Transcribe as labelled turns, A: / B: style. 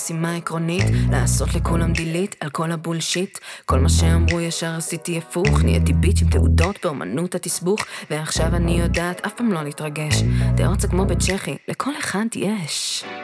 A: משימה עקרונית, לעשות לכולם דילית על כל הבולשיט. כל מה שאמרו ישר עשיתי הפוך, נהייתי ביץ' עם תעודות באומנות התסבוך, ועכשיו אני יודעת אף פעם לא להתרגש. דעות זה כמו בצ'כי, לכל אחד יש.